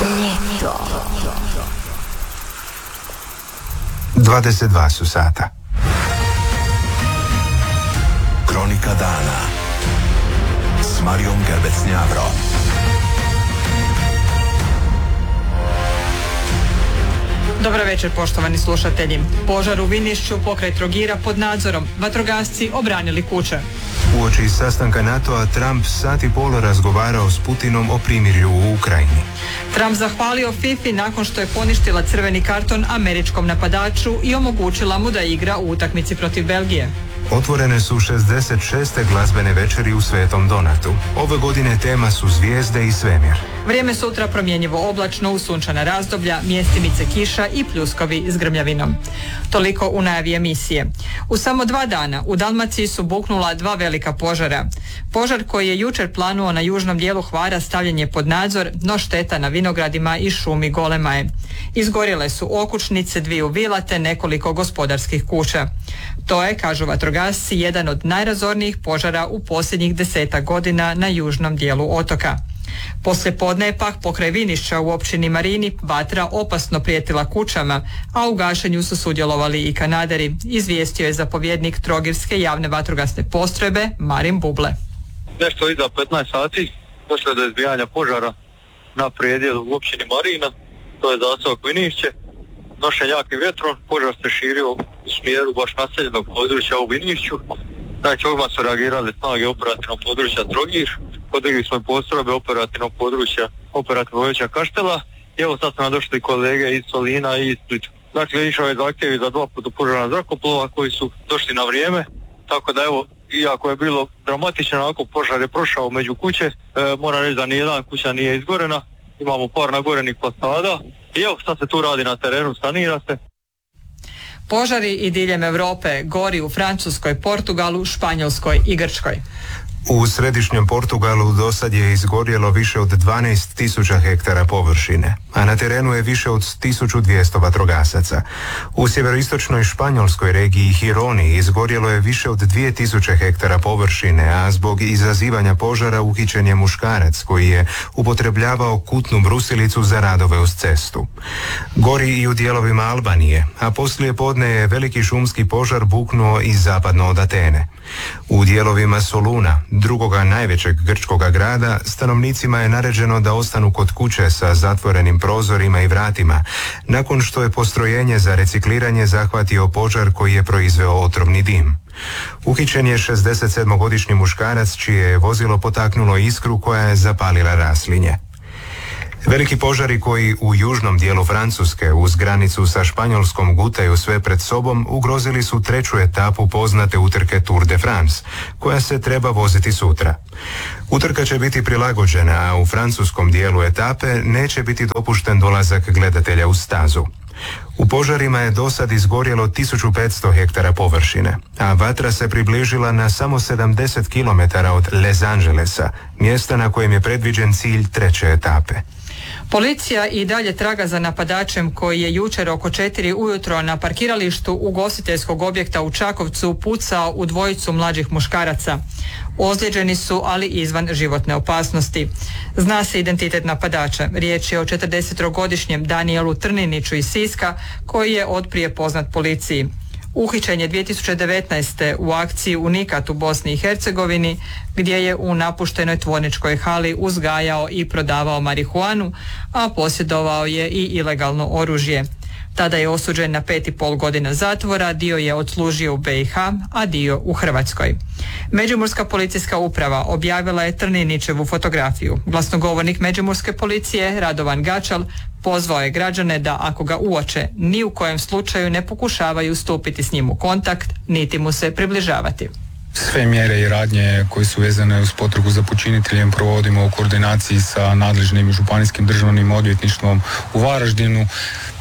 Ljeto. 22 su sata. Kronika dana s Marijom Gerbec-Njavro. Dobar večer, poštovani slušatelji. Požar u Vinišću pokraj Trogira pod nadzorom. Vatrogasci obranili kuće. Uoči sastanka NATO-a Trump sat i pol razgovarao s Putinom o primirju u Ukrajini. Trump zahvalio FIFA nakon što je poništila crveni karton američkom napadaču i omogućila mu da igra u utakmici protiv Belgije. Otvorene su 66. glazbene večeri u Svetom Donatu. Ove godine tema su zvijezde i svemir. Vrijeme sutra promjenjivo oblačno uz sunčana razdoblja, mjestimice kiša i pljuskovi s grmljavinom. Toliko u najavi emisije. U samo 2 dana u Dalmaciji su buknula 2 velika požara. Požar koji je jučer planuo na južnom dijelu Hvara stavljen je pod nadzor, no šteta na vinogradima i šumi golema je. Izgorjele su okućnice, 2 vila te nekoliko gospodarskih kuća. To je, kažu vatrogasci, jedan od najrazornijih požara u posljednjih 10 godina na južnom dijelu otoka. Poslije podne je pak pokraj Vinišća u općini Marini vatra opasno prijetila kućama, a u gašenju su sudjelovali i kanaderi, izvijestio je zapovjednik Trogirske javne vatrogasne postrojbe Marin Buble. Nešto iza 15 sati došlo do izbijanja požara na predjelu u općini Marina, to je zaseok Vinišće. Nošen jakim vjetrom, požar se širio u smjeru baš naseljenog područja u Vinišću. Znači odmah su reagirali snage operativnog područja Trogir, podigli smo postrojbe operativnog područja područja Kaštela i evo sad su nam došli kolege iz Solina i iz Splita. Dakle, išao je zahtjevi za 2 protupožarna zrakoplova koji su došli na vrijeme, tako da evo, iako je bilo dramatično, ako požar je prošao među kuće, moram reći da nijedan kuća nije izgorena, imamo par nagorenih fasada i evo sad se tu radi na terenu, sanira se. Požari i diljem Europe gori u Francuskoj, Portugalu, Španjolskoj i Grčkoj. U središnjem Portugalu dosad je izgorjelo više od 12.000 hektara površine, a na terenu je više od 1.200 vatrogasaca. U sjeveroistočnoj španjolskoj regiji Hironi izgorjelo je više od 2.000 hektara površine, a zbog izazivanja požara uhićen je muškarac koji je upotrebljavao kutnu brusilicu za radove uz cestu. Gori i u dijelovima Albanije, a poslije podne je veliki šumski požar buknuo i zapadno od Atene. U dijelovima Soluna, drugoga najvećeg grčkoga grada, stanovnicima je naređeno da ostanu kod kuće sa zatvorenim prozorima i vratima, nakon što je postrojenje za recikliranje zahvatio požar koji je proizveo otrovni dim. Uhićen je 67-godišnji muškarac čije je vozilo potaknulo iskru koja je zapalila raslinje. Veliki požari koji u južnom dijelu Francuske uz granicu sa Španjolskom gutaju sve pred sobom ugrozili su 3. etapu poznate utrke Tour de France, koja se treba voziti sutra. Utrka će biti prilagođena, a u francuskom dijelu etape neće biti dopušten dolazak gledatelja u stazu. U požarima je dosad izgorjelo 1500 hektara površine, a vatra se približila na samo 70 km od Les Angelesa, mjesta na kojem je predviđen cilj 3. etape. Policija i dalje traga za napadačem koji je jučer oko 4 ujutro na parkiralištu ugostiteljskog objekta u Čakovcu pucao u 2 mlađih muškaraca. Ozlijeđeni su, ali izvan životne opasnosti. Zna se identitet napadača. Riječ je o 40-godišnjem Danijelu Trniniću iz Siska, koji je otprije poznat policiji. Uhićen je 2019. u akciji Unikat u Bosni i Hercegovini, gdje je u napuštenoj tvorničkoj hali uzgajao i prodavao marihuanu, a posjedovao je i ilegalno oružje. Tada je osuđen na 5,5 godina zatvora, dio je odslužio u BiH, a dio u Hrvatskoj. Međimurska policijska uprava objavila je Trninićevu fotografiju. Glasnogovornik Međimurske policije, Radovan Gačal, pozvao je građane da ako ga uoče, ni u kojem slučaju ne pokušavaju stupiti s njim u kontakt, niti mu se približavati. Sve mjere i radnje koje su vezane uz potragu za počiniteljem provodimo u koordinaciji sa nadležnim županijskim državnim odvjetništvom u Varaždinu.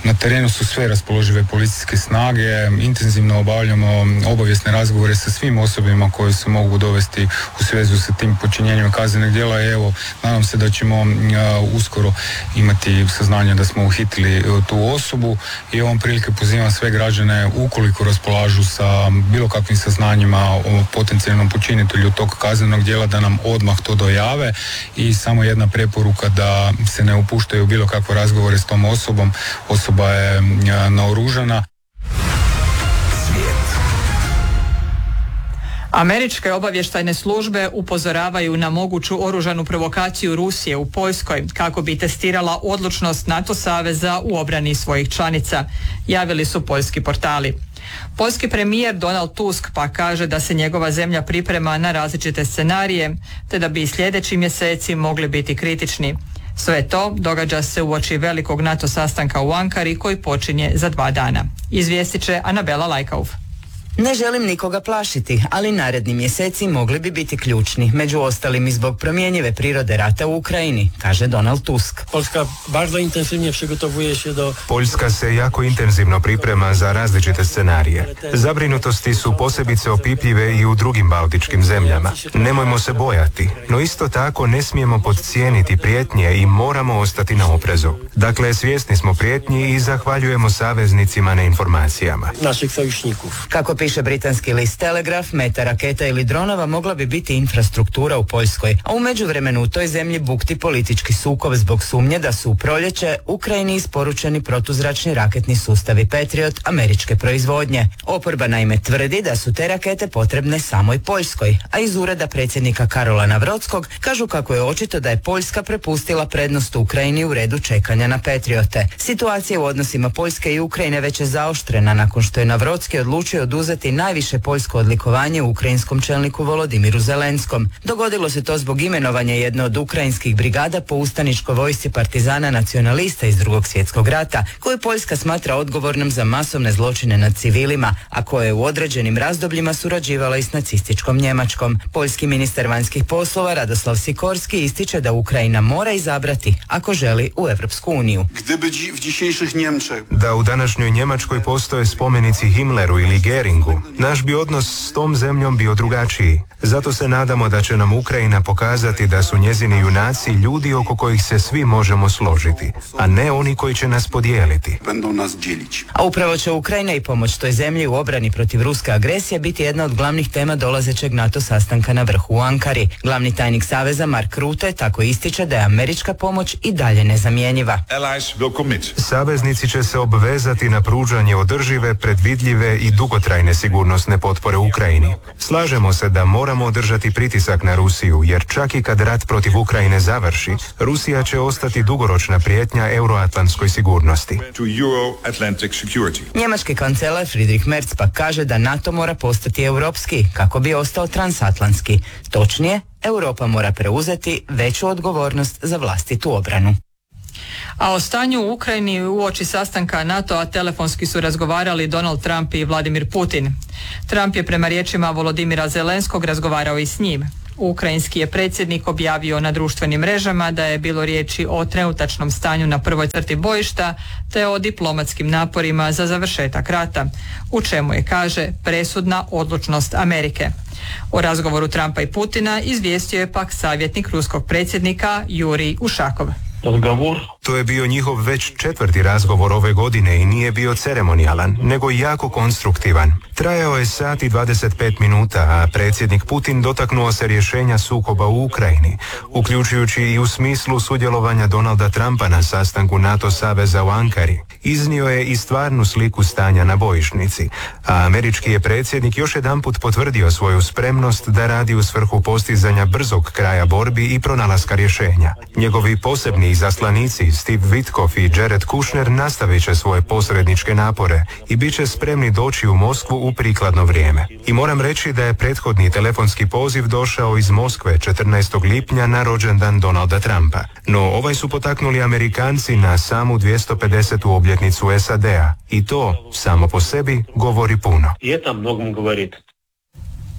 Na terenu su sve raspoložive policijske snage, intenzivno obavljamo obavijesne razgovore sa svim osobama koje se mogu dovesti u svezu sa tim počinjenjima kaznenih djela i evo, nadam se da ćemo uskoro imati saznanje da smo uhitili tu osobu i ovom prilike pozivam sve građane ukoliko raspolažu sa bilo kakvim saznanjima o potencijalnom počinitelju tog kaznenog djela da nam odmah to dojave i samo jedna preporuka da se ne upuštaju u bilo kakve razgovore s tom osobom. Osoba je naoružana. Američke obavještajne službe upozoravaju na moguću oružanu provokaciju Rusije u Poljskoj kako bi testirala odlučnost NATO saveza u obrani svojih članica, javili su poljski portali. Poljski premijer Donald Tusk pa kaže da se njegova zemlja priprema na različite scenarije, te da bi sljedeći mjeseci mogli biti kritični. Sve to događa se uoči velikog NATO sastanka u Ankari koji počinje za 2 dana. Izvijestit će Anabela Lajkauf. Ne želim nikoga plašiti, ali naredni mjeseci mogli bi biti ključni, među ostalim i zbog promjenjive prirode rata u Ukrajini, kaže Donald Tusk. Poljska se jako intenzivno priprema za različite scenarije. Zabrinutosti su posebice opipljive i u drugim baltičkim zemljama. Nemojmo se bojati, no isto tako ne smijemo podcijeniti prijetnje i moramo ostati na oprezu. Dakle, svjesni smo prijetnji i zahvaljujemo saveznicima na informacijama. Kako piše britanski list Telegraph, meta raketa ili dronova mogla bi biti infrastruktura u Poljskoj, a u međuvremenu u toj zemlji bukti politički sukob zbog sumnje da su u proljeće Ukrajini isporučeni protuzračni raketni sustavi Patriot američke proizvodnje. Oporba naime tvrdi da su te rakete potrebne samoj Poljskoj, a iz ureda predsjednika Karola Navrockog kažu kako je očito da je Poljska prepustila prednost Ukrajini u redu čekanja na Patriote. Situacija u odnosima Poljske i Ukrajine već je zaoštrena nakon što je Navrocki odlučio oduzeti najviše poljsko odlikovanje ukrajinskom čelniku Volodimiru Zelenskom. Dogodilo se to zbog imenovanja jedne od ukrajinskih brigada po ustaničkoj vojsci partizana nacionalista iz Drugog svjetskog rata, koju Poljska smatra odgovornom za masovne zločine nad civilima, a koje je u određenim razdobljima surađivala i s nacističkom Njemačkom. Poljski ministar vanjskih poslova Radoslav Sikorski ističe da Ukrajina mora izabrati ako želi u Europsku uniju. Da u današnjoj Njemačkoj postoje spomenici Himmleru ili Geringu, naš bi odnos s tom zemljom bio drugačiji. Zato se nadamo da će nam Ukrajina pokazati da su njezini junaci ljudi oko kojih se svi možemo složiti, a ne oni koji će nas podijeliti. A upravo će Ukrajina i pomoć toj zemlji u obrani protiv ruske agresije biti jedna od glavnih tema dolazećeg NATO sastanka na vrhu u Ankari. Glavni tajnik saveza Mark Rutte tako ističe da je američka pomoć i dalje nezamjenjiva. Saveznici će se obvezati na pružanje održive, predvidljive i dugotrajne sigurnosne potpore Ukrajini. Slažemo se da moramo održati pritisak na Rusiju, jer čak i kad rat protiv Ukrajine završi, Rusija će ostati dugoročna prijetnja euroatlantskoj sigurnosti. Njemački kancelar Friedrich Merz pa kaže da NATO mora postati europski kako bi ostao transatlantski. Točnije, Europa mora preuzeti veću odgovornost za vlastitu obranu. A o stanju u Ukrajini uoči sastanka NATO-a telefonski su razgovarali Donald Trump i Vladimir Putin. Trump je prema riječima Volodimira Zelenskog razgovarao i s njim. Ukrajinski je predsjednik objavio na društvenim mrežama da je bilo riječi o trenutačnom stanju na prvoj crti bojišta te o diplomatskim naporima za završetak rata, u čemu je, kaže, presudna odlučnost Amerike. O razgovoru Trumpa i Putina izvijestio je pak savjetnik ruskog predsjednika Jurij Ušakov. To je bio njihov već 4. razgovor ove godine i nije bio ceremonijalan, nego jako konstruktivan. Trajao je sat i 25 minuta, a predsjednik Putin dotaknuo se rješenja sukoba u Ukrajini, uključujući i u smislu sudjelovanja Donalda Trumpa na sastanku NATO saveza u Ankari. Iznio je i stvarnu sliku stanja na bojišnici, a američki je predsjednik još jedanput potvrdio svoju spremnost da radi u svrhu postizanja brzog kraja borbi i pronalaska rješenja. Njegovi posebni izaslanici Steve Witkoff i Jared Kushner nastavit će svoje posredničke napore i bit će spremni doći u Moskvu u prikladno vrijeme. I moram reći da je prethodni telefonski poziv došao iz Moskve 14. lipnja na rođendan Donalda Trumpa. No ovaj su potaknuli Amerikanci na samu 250. obljetnicu SAD-a i to samo po sebi govori puno. I это многом говорит.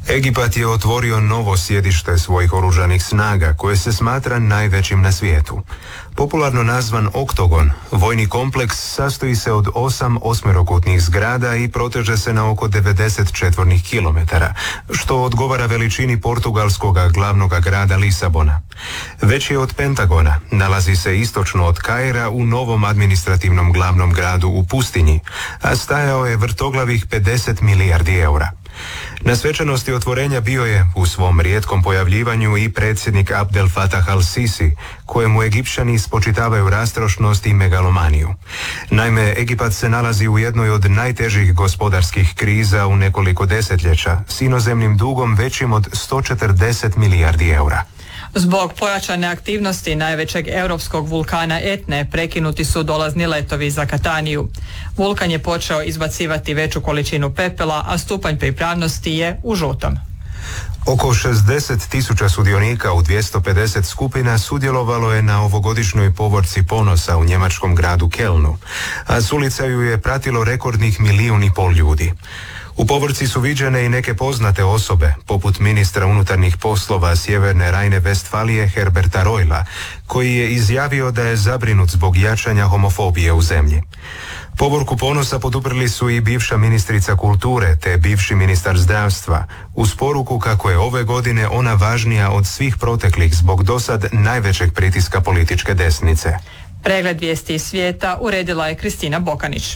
Egipat je otvorio novo sjedište svojih oružanih snaga, koje se smatra najvećim na svijetu. Popularno nazvan Oktogon, vojni kompleks sastoji se od 8 osmerokutnih zgrada i proteže se na oko 90 četvornih kilometara, što odgovara veličini portugalskog glavnog grada Lisabona. Veći je od Pentagona, nalazi se istočno od Kaira u novom administrativnom glavnom gradu u pustinji, a stajao je vrtoglavih 50 milijardi eura. Na svečanosti otvorenja bio je u svom rijetkom pojavljivanju i predsjednik Abdel Fattah al-Sisi, kojemu Egipćani spočitavaju rastrošnost i megalomaniju. Naime, Egipat se nalazi u jednoj od najtežih gospodarskih kriza u nekoliko desetljeća, s inozemnim dugom većim od 140 milijardi eura. Zbog pojačane aktivnosti najvećeg europskog vulkana Etne prekinuti su dolazni letovi za Kataniju. Vulkan je počeo izbacivati veću količinu pepela, a stupanj pripravnosti je u žutom. Oko 60.000 sudionika u 250 skupina sudjelovalo je na ovogodišnjoj povorci ponosa u njemačkom gradu Kelnu, a s ulica ju je pratilo rekordnih 1,5 milijuna ljudi. U povorci su viđene i neke poznate osobe, poput ministra unutarnjih poslova Sjeverne Rajne-Vestfalije Herberta Reula, koji je izjavio da je zabrinut zbog jačanja homofobije u zemlji. Povorku ponosa poduprli su i bivša ministrica kulture te bivši ministar zdravstva, uz poruku kako je ove godine ona važnija od svih proteklih zbog dosad najvećeg pritiska političke desnice. Pregled vijesti iz svijeta uredila je Kristina Bokanić.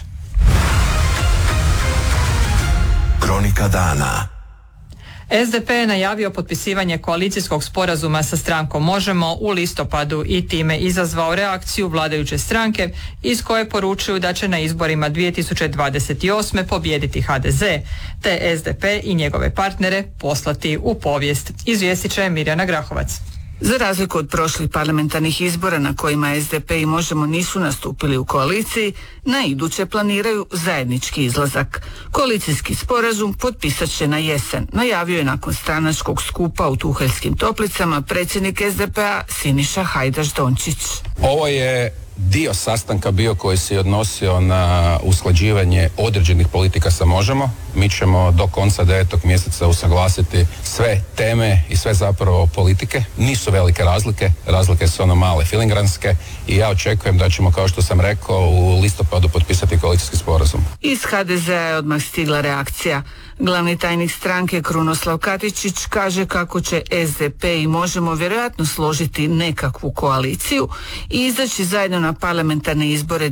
Kronika dana. SDP je najavio potpisivanje koalicijskog sporazuma sa strankom Možemo u listopadu i time izazvao reakciju vladajuće stranke iz koje poručuju da će na izborima 2028. pobijediti HDZ, te SDP i njegove partnere poslati u povijest. Izvijestit će Mirjana Grahovac. Za razliku od prošlih parlamentarnih izbora na kojima SDP i Možemo nisu nastupili u koaliciji, na iduće planiraju zajednički izlazak. Koalicijski sporazum potpisat će na jesen, najavio je nakon stranačkog skupa u Tuheljskim Toplicama predsjednik SDP-a Siniša Hajdaš Dončić. Ovo je dio sastanka bio koji se odnosio na usklađivanje određenih politika sa Možemo. Mi ćemo do konca 9. mjeseca usaglasiti sve teme i sve zapravo politike. Nisu velike razlike su ono male filingranske i ja očekujem da ćemo, kao što sam rekao, u listopadu potpisati koalicijski sporazum. Iz HDZ-a je odmah stigla reakcija. Glavni tajnik stranke Krunoslav Katičić kaže kako će SDP i Možemo vjerojatno složiti nekakvu koaliciju i izaći zajedno na parlamentarne izbore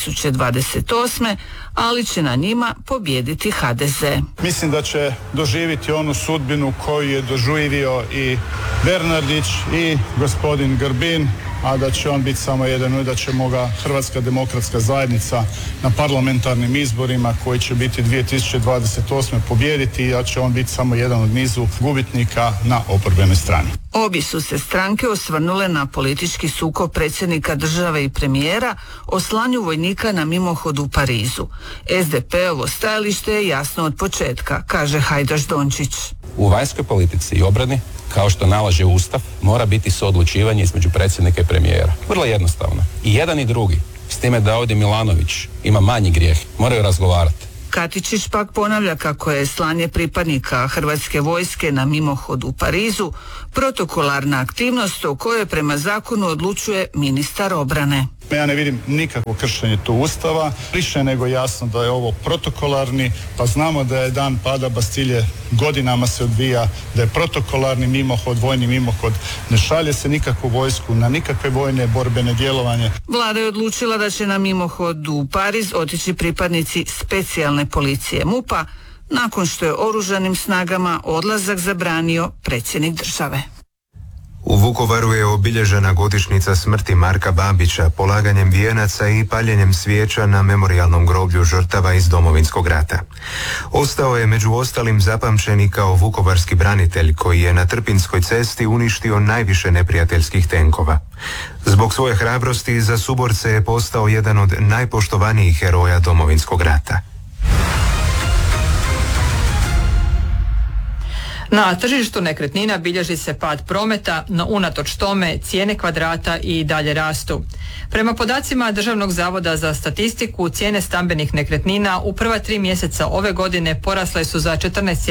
2028. ali će na njima pobijediti HDZ. Mislim da će doživjeti onu sudbinu koju je doživio i Bernardić i gospodin Grbin, a da će on biti samo jedan i da ćemo ga Hrvatska demokratska zajednica na parlamentarnim izborima koji će biti 2028. pobijediti, a će on biti samo jedan od nizu gubitnika na oporbenoj strani. Obje su se stranke osvrnule na politički sukob predsjednika države i premijera o slanju vojnika na mimohod u Parizu. SDP-ovo stajalište je jasno od početka, kaže Hajdaš Dončić. U vanjskoj politici i obrani, kao što nalaže Ustav, mora biti suodlučivanje između predsjednika i premijera. Vrlo jednostavno. I jedan i drugi, s time da ovdje Milanović ima manji grijeh, moraju razgovarati. Katičić pak ponavlja kako je slanje pripadnika Hrvatske vojske na mimohod u Parizu protokolarna aktivnost o kojoj prema zakonu odlučuje ministar obrane. Ja ne vidim nikakvo kršenje tu Ustava, više nego jasno da je ovo protokolarni, pa znamo da je dan pada Bastilje godinama se odvija, da je protokolarni mimohod, vojni mimohod, ne šalje se nikakvu vojsku na nikakve vojne borbene djelovanje. Vlada je odlučila da će na mimohod u Pariz otići pripadnici specijalne policije MUP-a nakon što je oružanim snagama odlazak zabranio predsjednik države. U Vukovaru je obilježena godišnjica smrti Marka Babića polaganjem vijenaca i paljenjem svijeća na memorijalnom groblju žrtava iz Domovinskog rata. Ostao je među ostalim zapamćen i kao vukovarski branitelj koji je na Trpinskoj cesti uništio najviše neprijateljskih tenkova. Zbog svoje hrabrosti za suborce je postao jedan od najpoštovanijih heroja Domovinskog rata. Na tržištu nekretnina bilježi se pad prometa, no unatoč tome cijene kvadrata i dalje rastu. Prema podacima Državnog zavoda za statistiku, cijene stambenih nekretnina u prva 3 mjeseca ove godine porasle su za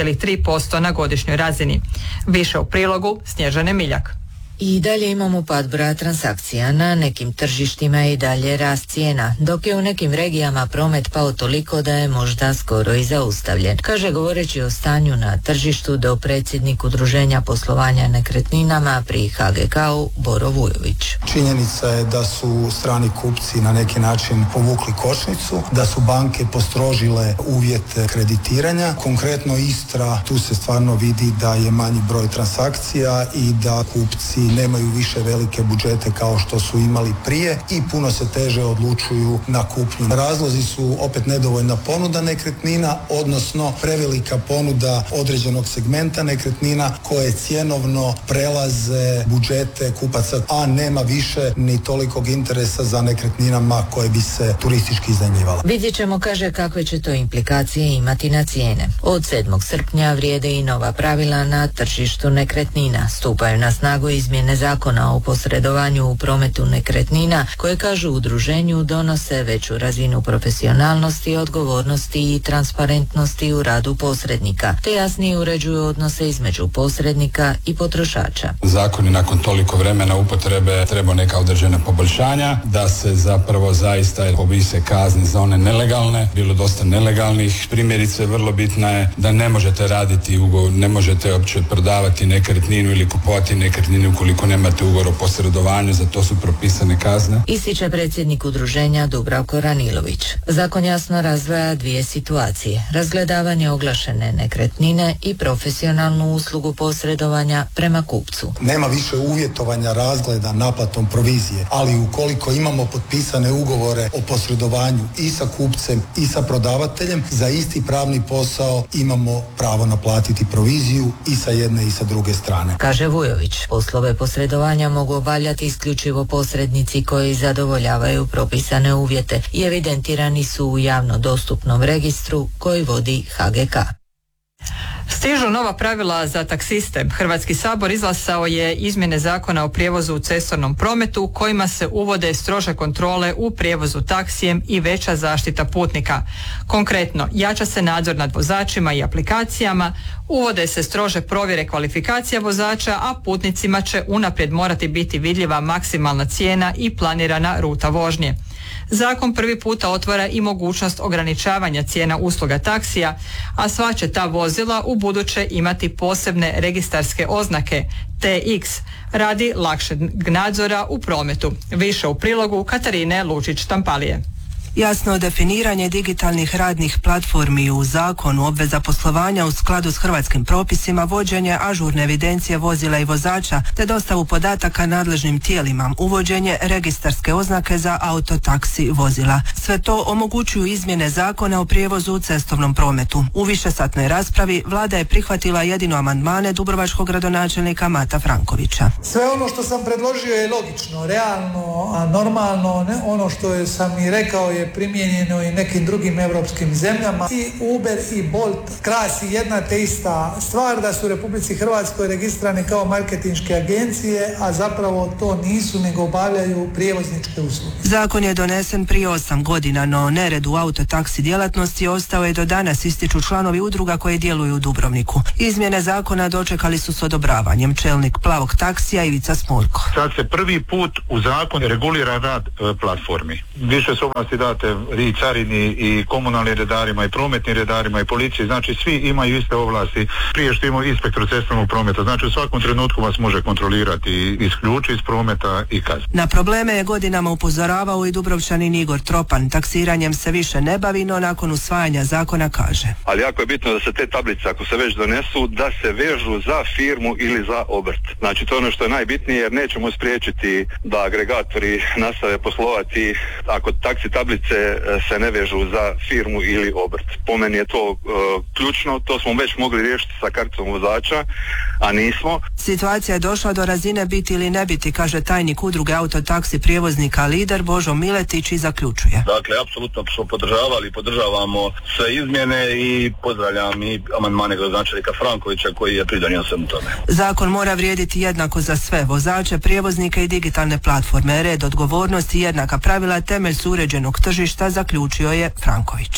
14,3% na godišnjoj razini. Više u prilogu Snježane Miljak. I dalje imamo pad broja transakcija. Na nekim tržištima je i dalje rast cijena, dok je u nekim regijama promet pao toliko da je možda skoro i zaustavljen, kaže govoreći o stanju na tržištu dopredsjednik Udruženja poslovanja nekretninama pri HGK-u Boro Vujović. Činjenica je da su strani kupci na neki način povukli kočnicu, da su banke postrožile uvjete kreditiranja. Konkretno Istra, tu se stvarno vidi da je manji broj transakcija i da kupci nemaju više velike budžete kao što su imali prije i puno se teže odlučuju na kupnju. Razlozi su opet nedovoljna ponuda nekretnina, odnosno prevelika ponuda određenog segmenta nekretnina koje cjenovno prelaze budžete kupaca, a nema više ni tolikog interesa za nekretninama koje bi se turistički iznajmljivala. Vidjet ćemo, kaže, kakve će to implikacije imati na cijene. Od 7. srpnja vrijede i nova pravila na tržištu nekretnina. Stupaju na snagu izmjene zakona o posredovanju u prometu nekretnina koje, kažu u udruženju, donose veću razinu profesionalnosti, odgovornosti i transparentnosti u radu posrednika, te jasnije uređuju odnose između posrednika i potrošača. Zakon je nakon toliko vremena upotrebe treba neka određena poboljšanja, da se zapravo zaista povise kazne za one nelegalne, bilo dosta nelegalnih. Primjerice, vrlo bitna je da ne možete raditi ugovor, ne možete uopće prodavati nekretninu ili kupovati nekretninu ukoliko nemate ugovor o posredovanju, za to su propisane kazne. Ističe predsjednik udruženja Dubravko Ranilović. Zakon jasno razdvaja dvije situacije: razgledavanje oglašene nekretnine i profesionalnu uslugu posredovanja prema kupcu. Nema više uvjetovanja razgleda naplatom provizije, ali ukoliko imamo potpisane ugovore o posredovanju i sa kupcem i sa prodavateljem, za isti pravni posao imamo pravo naplatiti proviziju i sa jedne i sa druge strane. Kaže Vujović, poslove posredovanja mogu obavljati isključivo posrednici koji zadovoljavaju propisane uvjete i evidentirani su u javno dostupnom registru koji vodi HGK. Stižu nova pravila za taksiste. Hrvatski sabor izglasao je izmjene zakona o prijevozu u cestovnom prometu kojima se uvode strože kontrole u prijevozu taksijem i veća zaštita putnika. Konkretno, jača se nadzor nad vozačima i aplikacijama, uvode se strože provjere kvalifikacija vozača, a putnicima će unaprijed morati biti vidljiva maksimalna cijena i planirana ruta vožnje. Zakon prvi puta otvara i mogućnost ograničavanja cijena usluga taksija, a sva će ta vozila u buduće imati posebne registarske oznake TX radi lakšeg nadzora u prometu. Više u prilogu Katarine Lučić-Tampalije. Jasno definiranje digitalnih radnih platformi u zakonu, obveza poslovanja u skladu s hrvatskim propisima, vođenje ažurne evidencije vozila i vozača te dostavu podataka nadležnim tijelima, uvođenje registarske oznake za autotaksi vozila. Sve to omogućuju izmjene zakona o prijevozu u cestovnom prometu. U višesatnoj raspravi Vlada je prihvatila jedino amandmane dubrovačkog gradonačelnika Mata Frankovića. Sve ono što sam predložio je logično, realno, a normalno, ono što sam i rekao je primijenjeno i nekim drugim europskim zemljama. I Uber i Bolt krasi jedna te ista stvar, da su u Republici Hrvatskoj registrirani kao marketinške agencije, a zapravo to nisu, nego obavljaju prijevozničke usluge. Zakon je donesen prije 8 godina, no nered u autotaksi djelatnosti ostao je do danas, ističu članovi udruga koje djeluju u Dubrovniku. Izmjene zakona dočekali su s odobravanjem. Čelnik Plavog taksija Ivica Smurko. Sad se prvi put u zakon regulira rad platformi. Više su ovlasti date i carini i komunalnim redarima i prometnim redarima i policiji, znači svi imaju iste ovlasti prije što imaju inspektor cestovnog prometa, znači u svakom trenutku vas može kontrolirati i isključiti iz prometa i kazni. Na probleme je godinama upozoravao i Dubrovčanin Igor Tropan. Taksiranjem se više ne bavi, no nakon usvajanja zakona kaže: ali jako je bitno da se te tablice, ako se već donesu, da se vežu za firmu ili za obrt. Znači to je ono što je najbitnije, jer nećemo spriječiti da agregatori nastave poslovati ako taksi tablice kartice se ne vežu za firmu ili obrt. Po meni je to ključno, to smo već mogli riješiti sa karticom vozača, a nismo. Situacija je došla do razine biti ili ne biti, kaže tajnik udruge autotaksi prijevoznika Lider Božo Miletić i zaključuje. Dakle, apsolutno smo podržavali i podržavamo sve izmjene i pozdravljam i amandmane gradonačelnika Frankovića koji je pridonio svemu tome. Zakon mora vrijediti jednako za sve vozače, prijevoznike i digitalne platforme. Red, odgovornost i jednaka pravila temelj su uređenog tržišta, zaključio je Franković.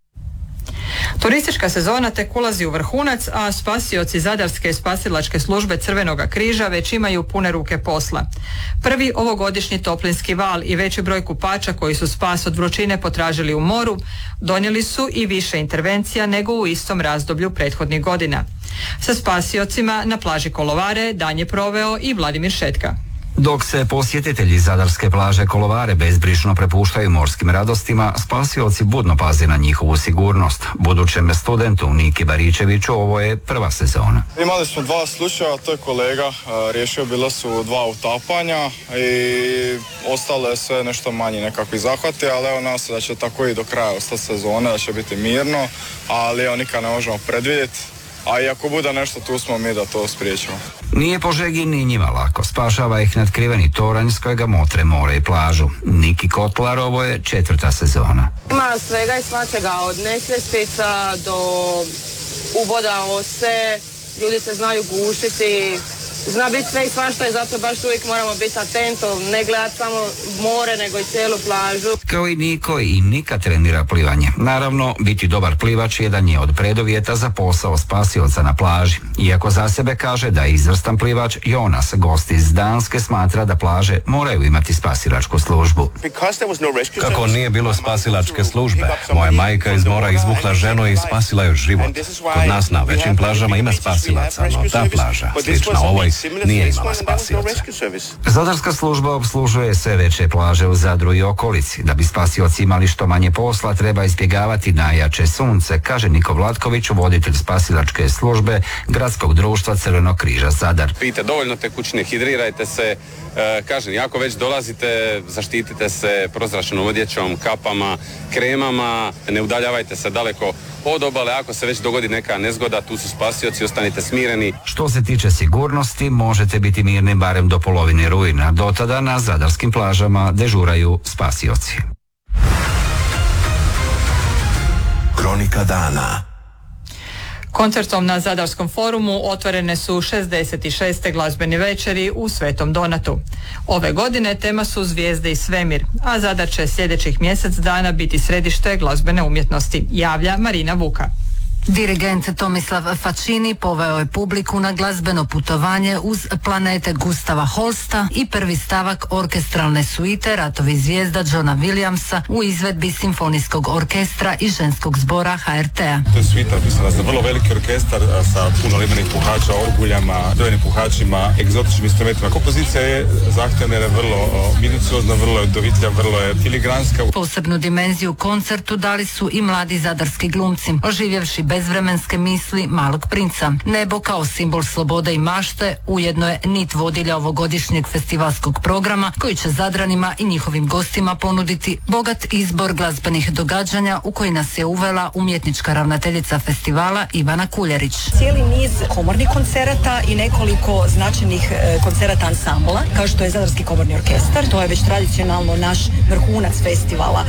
Turistička sezona tek ulazi u vrhunac, a spasioci Zadarske spasilačke službe Crvenoga križa već imaju pune ruke posla. Prvi ovogodišnji toplinski val i veći broj kupača koji su spas od vrućine potražili u moru donijeli su i više intervencija nego u istom razdoblju prethodnih godina. Sa spasiocima na plaži Kolovare dan je proveo i Vladimir Šetka. Dok se posjetitelji Zadarske plaže Kolovare bezbrižno prepuštaju morskim radostima, spasioci budno paze na njihovu sigurnost. Budućem studentu Niki Baričeviću ovo je prva sezona. Imali smo 2 slučaja, to je kolega riješio, bilo su 2 utapanja i ostalo je sve nešto manji nekakvi zahvati, ali evo nas da će tako i do kraja ostati sezone, da će biti mirno, ali evo nikad ne možemo predvidjeti. A i ako bude nešto, tu smo mi da to spriječimo. Nije po žegi ni njima lako. Spašava ih natkriveni toranj s kojega motre more i plažu. Niki Kotlar, ovo je 4. sezona. Ima svega i svačega, od nesvjestica do uboda ose, ljudi se znaju gušiti. Zna biti sve i svašta i zato baš uvijek moramo biti atentov, ne gledati samo more nego i cijelu plažu. Kao i Niko i Nika trenira plivanje. Naravno, biti dobar plivač jedan je od preduvjeta za posao spasioca na plaži. Iako za sebe kaže da je izvrstan plivač, Jonas, gost iz Danske, smatra da plaže moraju imati spasilačku službu. Kako nije bilo spasilačke službe, moja majka iz mora izvukla ženu i spasila joj život. Kod nas na većim plažama ima spasilaca, no ta plaža, slična ovoj, nije imala spasioce. Zadarska služba obslužuje sve veće plaže u Zadru i okolici. Da bi spasioci imali što manje posla, treba izbjegavati najjače sunce, kaže Niko Vlatković, voditelj spasilačke službe Gradskog društva Crvenog križa Zadar. Pijte dovoljno tekućine, hidrirajte se, kažem, ako već dolazite, zaštitite se prozračnom odjećom, kapama, kremama, ne udaljavajte se daleko od obale, ako se već dogodi neka nezgoda, tu su spasioci, ostanite smireni. Što se tiče sigurnosti, možete biti mirni barem do polovine rujna. Do tada na zadarskim plažama dežuraju spasioci. Kronika dana. Koncertom na Zadarskom forumu otvorene su 66. glazbeni večeri u Svetom Donatu. Ove godine tema su zvijezde i svemir, a Zadar će sljedećih mjesec dana biti središte glazbene umjetnosti, javlja Marina Vuka. Dirigent Tomislav Facini poveo je publiku na glazbeno putovanje uz planete Gustava Holsta i prvi stavak orkestralne suite Ratovi zvijezda Johna Williamsa u izvedbi Simfonijskog orkestra i ženskog zbora HRT-a. To je suita pisana za vrlo veliki orkestar sa puno limenih puhača, orguljama, drvenim puhačima, egzotičnim instrumentima. Kompozicija je zahtjevna, je vrlo minuciozna, vrlo je dovitlja, vrlo je filigranska. Posebnu dimenziju koncertu dali su i mladi zadarski glumci, oživjevši bezvremenske misli Malog princa. Nebo kao simbol slobode i mašte ujedno je nit vodilja ovogodišnjeg festivalskog programa koji će Zadranima i njihovim gostima ponuditi bogat izbor glazbenih događanja u koji nas je uvela umjetnička ravnateljica festivala Ivana Kuljerić. Cijeli niz komornih koncerata i nekoliko značajnih koncerata ansambla, kao što je Zadarski komorni orkestar. To je već tradicionalno naš vrhunac festivala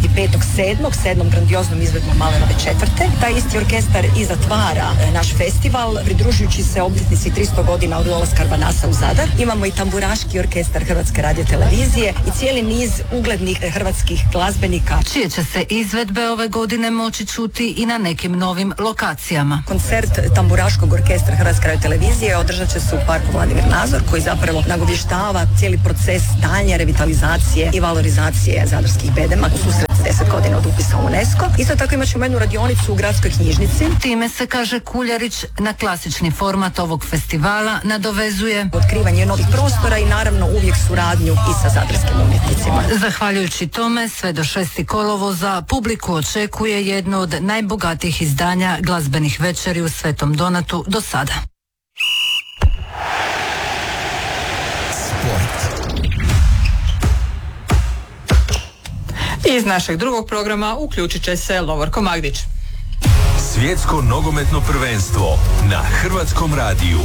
25.7. grandioznom izvedbom Malerove četvrte. Taj isti orkestar i zatvara naš festival, pridružujući se obljetnici 300 godina od ulaska Arbanasa u Zadar. Imamo i tamburaški orkestar Hrvatske radiotelevizije i cijeli niz uglednih hrvatskih glazbenika. Čije će se izvedbe ove godine moći čuti i na nekim novim lokacijama. Koncert tamburaškog orkestra Hrvatske radiotelevizije održat će se u parku Vladimir Nazor, koji zapravo nagovještava cijeli proces daljnje revitalizacije i valorizacije zadarskih bedema u susret 10 godina od upisa u UNESCO. Isto tako imat ćemo jednu radionicu u gradskoj knjižnici. Time se, kaže Kuljarić, na klasični format ovog festivala nadovezuje otkrivanje novih prostora i naravno uvijek suradnju i sa zadarskim umjetnicima. Zahvaljujući tome, sve do 6. kolovoza publiku očekuje jedno od najbogatijih izdanja glazbenih večeri u Svetom Donatu do sada. Iz našeg drugog programa uključit će se Lovorko Magdić. Svjetsko nogometno prvenstvo na Hrvatskom radiju.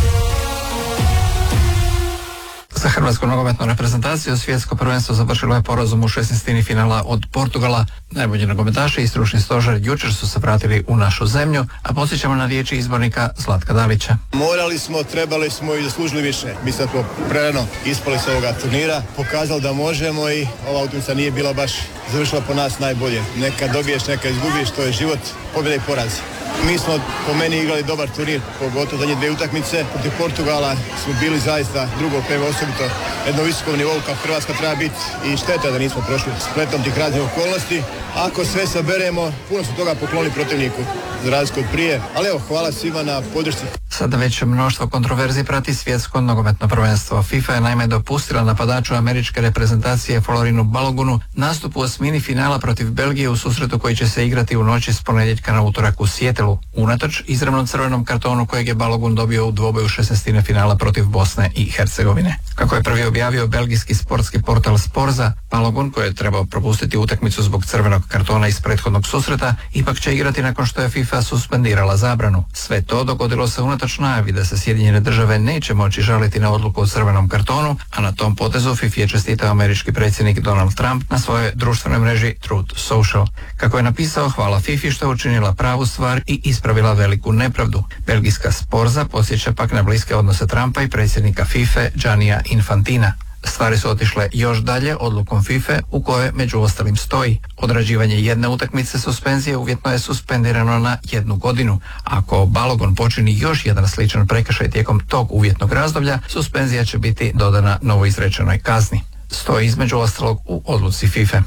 Za hrvatsku nogometnu reprezentaciju svjetsko prvenstvo završilo je porazom u 16. finala od Portugala. Najbolji nogometaši i stručni stožer jučer su se vratili u našu zemlju, a podsjećamo na riječi izbornika Zlatka Dalića. Morali smo, trebali smo i zaslužili više. Mislim da smo prerano ispali s ovoga turnira, pokazali da možemo i ova utakmica nije bila baš završila po nas najbolje. Neka dobiješ, neka izgubiš, to je život, pobjeda i poraz. Mi smo po meni igrali dobar turnir, pogotovo zadnje dvije utakmice. Protiv Portugala smo bili zaista drugo prema osobito jedno visokom nivou kao Hrvatska treba biti i šteta da nismo prošli spletom tih raznih okolnosti. Ako sve saberemo, puno su toga poklonili protivniku za razliku od prije, ali evo, hvala svima na podršci. Sada već mnoštvo kontroverzi prati svjetsko nogometno prvenstvo. FIFA je naime dopustila napadaču američke reprezentacije Florinu Balogunu nastup u osmini finala protiv Belgije u susretu koji će se igrati u noći s ponedjeljka na utorak u Sijetelu, unatoč izravnom crvenom kartonu kojeg je Balogun dobio u dvoboju 16. finala protiv Bosne i Hercegovine. Kako je prvi objavio belgijski sportski portal Sporza, Balogun, koji je trebao propustiti utakmicu zbog crvenog kartona iz prethodnog susreta, ipak će igrati nakon što je FIFA suspendirala zabranu. Sve to dogodilo se unatoč najavi da se Sjedinjene države neće moći žaliti na odluku o crvenom kartonu, a na tom potezu FIFA je čestitao američki predsjednik Donald Trump na svojoj društvenoj mreži Truth Social. Kako je napisao, hvala FIFA što je učinila pravu stvar i ispravila veliku nepravdu. Belgijska Sporza podsjeća pak na bliske odnose Trumpa i predsjednika FIFA Giannija Infantina. Stvari su otišle još dalje odlukom FIFA u kojoj među ostalim stoji: odrađivanje jedne utakmice suspenzije uvjetno je suspendirano na 1 godinu. Ako Balogun počini još jedan sličan prekršaj tijekom tog uvjetnog razdoblja, suspenzija će biti dodana novoizrečenoj kazni. Stoji između ostalog u odluci FIFA.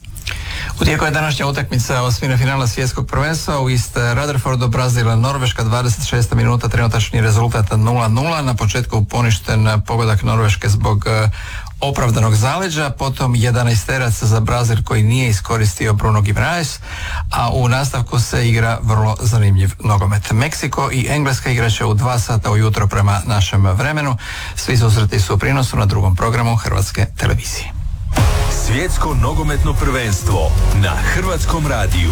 U tijeku je današnja utakmica osmine finala svjetskog prvenstva u East Rutherfordu, Brazil, Norveška, 26. minuta, trenutačni rezultat 0-0. Na početku poništen pogodak Norveške zbog opravdanog zaleđa, potom 11-terac za Brazil koji nije iskoristio Bruno Guimaraes, a u nastavku se igra vrlo zanimljiv nogomet. Meksiko i Engleska igraće u 2 sata ujutro prema našem vremenu. Svi susreti su u prinosu na drugom programu Hrvatske televizije. Svjetsko nogometno prvenstvo na Hrvatskom radiju.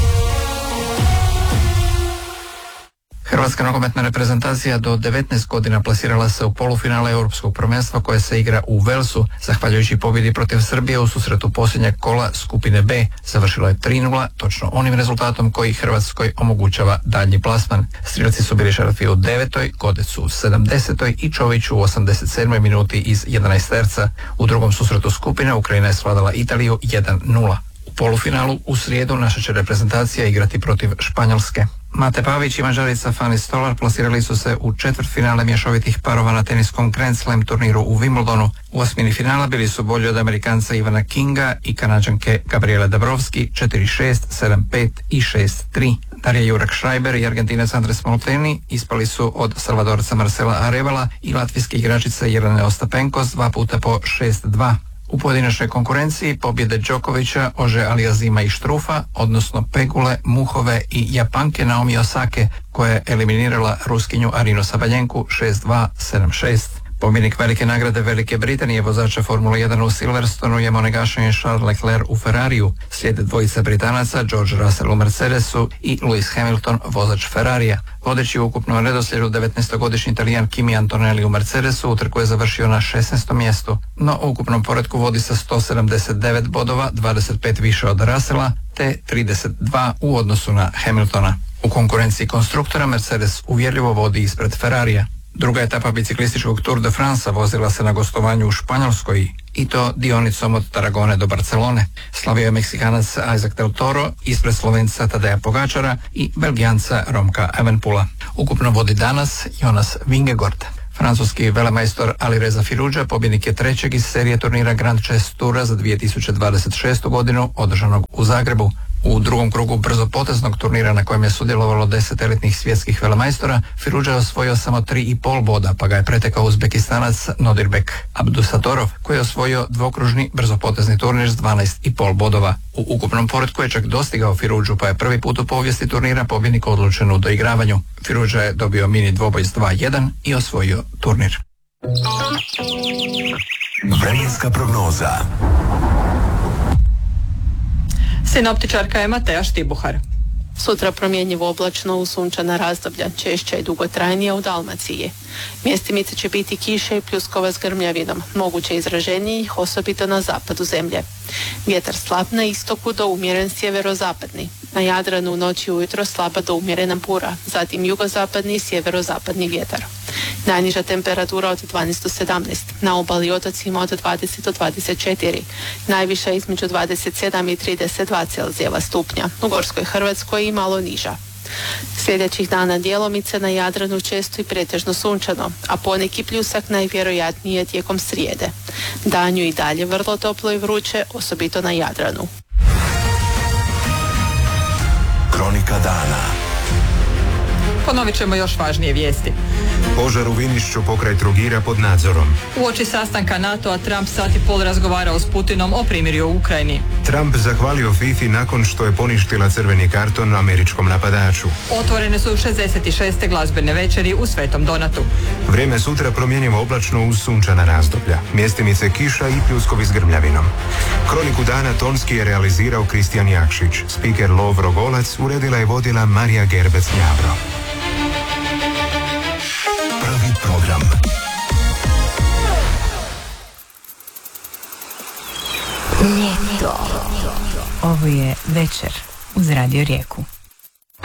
Hrvatska nogometna reprezentacija do 19 godina plasirala se u polufinale europskog prvenstva koje se igra u Velsu. Zahvaljujući pobjedi protiv Srbije u susretu posljednjeg kola skupine B, završilo je 3-0, točno onim rezultatom koji Hrvatskoj omogućava daljnji plasman. Strijelci su bili Šarafi u 9. Godec u 70. i Čović u 87. minuti iz 11 terca. U drugom susretu skupine Ukrajina je svladala Italiju 1-0. U polufinalu u srijedu naša će reprezentacija igrati protiv Španjolske. Mate Pavić i mađarica Fanny Stolar plasirali su se u četvrtfinale mješovitih parova na teniskom Grand Slam turniru u Wimbledonu. U osmini finala bili su bolji od Amerikanca Ivana Kinga i Kanađanke Gabriele Dabrowski 4-6, 7-5 i 6-3. Darija Jurak-Šrajber i Argentinac Andres Molteni ispali su od Salvadorca Marcela Arevala i latvijske igračice Jelene Ostapenko 2 puta po 6-2. U pojedinačnoj konkurenciji pobjede Đokovića, Ože Aliazima i Štrufa, odnosno Pegule, Muhove i Japanke Naomi Osake, koja je eliminirala Ruskinju Arinu Sabaljenku 6-2, 7-6. Pobjednik velike nagrade Velike Britanije, vozača Formule 1 u Silverstonu, je monegašen Charles Leclerc u Ferrariju. Slijede dvojica Britanaca, George Russell u Mercedesu i Lewis Hamilton, vozač Ferrarija. Vodeći u ukupnom redoslijedu 19-godišnji Italijan Kimi Antonelli u Mercedesu utrku je završio na 16. mjestu, no u ukupnom poretku vodi sa 179 bodova, 25 više od Russella, te 32 u odnosu na Hamiltona. U konkurenciji konstruktora Mercedes uvjerljivo vodi ispred Ferrarija. Druga etapa biciklističkog Tour de France vozila se na gostovanju u Španjolskoj, i to dionicom od Tarragone do Barcelone. Slavio je Meksikanac Isaac del Toro ispred Slovenca Tadeja Pogačara i Belgijanca Romka Evenpoola. Ukupno vodi danas Jonas Vingegaard. Francuski velemajstor Alireza Firuđa pobjednik je trećeg iz serije turnira Grand Chess Toura za 2026. godinu održanog u Zagrebu. U drugom krugu brzopoteznog turnira na kojem je sudjelovalo 10 elitnih svjetskih velemajstora, Firuđa je osvojio samo 3,5 boda, pa ga je pretekao Uzbekistanac Nodirbek Abdusatorov, koji je osvojio dvokružni brzopotezni turnir s 12,5 bodova. U ukupnom poretku je čak dostigao Firuđu, pa je prvi put u povijesti turnira pobjednik odlučen u doigravanju. Firuđa je dobio mini dvoboj s 2-1 i osvojio turnir. Vremenska prognoza. Sinoptičarka je Mateja Štibuhar. Sutra promjenjivo oblačno uz sunčana razdoblja, češća i dugotrajnija u Dalmaciji. Mjestimice će biti kiše i pljuskova s grmljavinom, moguće izraženijih, osobito na zapadu zemlje. Vjetar slab na istoku do umjeren sjeverozapadni. Na Jadranu u noći ujutro slaba do umjerena bura, zatim jugozapadni i sjeverozapadni vjetar. Najniža temperatura od 12 do 17, na obali i otocima od 20 do 24, najviša između 27 i 32 Celzijeva stupnja, u Gorskoj Hrvatskoj i malo niža. Sljedećih dana djelomice na Jadranu često i pretežno sunčano, a poneki pljusak najvjerojatnije tijekom srijede. Danju i dalje vrlo toplo i vruće, osobito na Jadranu. Kronika dana. Ponovit ćemo još važnije vijesti. Požar u Vinišću pokraj Trogira pod nadzorom. Uoči sastanka NATO-a Trump sat i pol razgovarao s Putinom o primirju u Ukrajini. Trump zahvalio FIFA nakon što je poništila crveni karton američkom napadaču. Otvorene su 66. glazbene večeri u Svetom Donatu. Vrijeme sutra promjenjivo oblačno uz sunčana razdoblja. Mjestimice kiša i pljuskovi s grmljavinom. Kroniku dana tonski je realizirao Kristijan Jakšić. Spiker Lovro Golac uredila i vodila Marija Gerbec-Njavro. Prvi program. Ljeto. Ovo je Večer uz Radio Rijeku.